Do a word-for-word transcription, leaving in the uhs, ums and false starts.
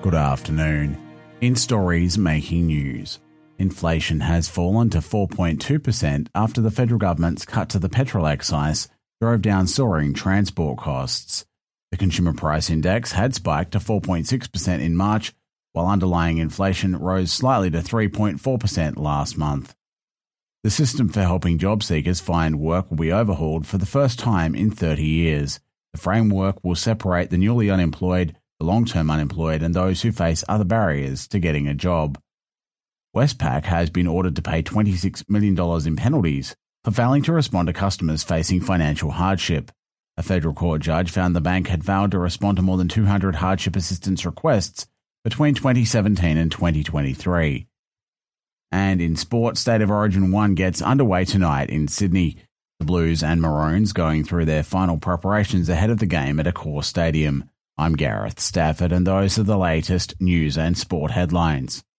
Good afternoon. In stories making news, inflation has fallen to four point two percent after the federal government's cut to the petrol excise drove down soaring transport costs. The Consumer Price Index had spiked to four point six percent in March, while underlying inflation rose slightly to three point four percent last month. The system for helping job seekers find work will be overhauled for the first time in thirty years. The framework will separate the newly unemployed, the long-term unemployed, and those who face other barriers to getting a job. Westpac has been ordered to pay twenty-six million dollars in penalties for failing to respond to customers facing financial hardship. A federal court judge found the bank had failed to respond to more than two hundred hardship assistance requests between twenty seventeen and twenty twenty-three. And in sport, State of Origin one gets underway tonight in Sydney. The Blues and Maroons going through their final preparations ahead of the game at Accor Stadium. I'm Gareth Stafford, and those are the latest news and sport headlines.